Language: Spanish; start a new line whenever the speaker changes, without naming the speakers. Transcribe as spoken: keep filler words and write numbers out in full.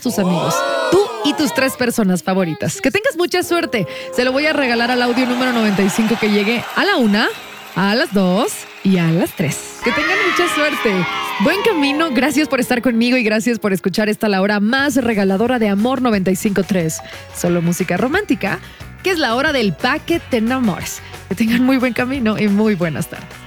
tus amigos. Tú y tus tres personas favoritas. Que tengas mucha suerte. Se lo voy a regalar al audio número noventa y cinco que llegue a la una, a las dos y a las tres. Que tengan mucha suerte. Buen camino. Gracias por estar conmigo y gracias por escuchar esta la hora más regaladora de Amor noventa y cinco punto tres. Solo música romántica, que es la hora del pa' que te enamores. Que tengan muy buen camino y muy buenas tardes.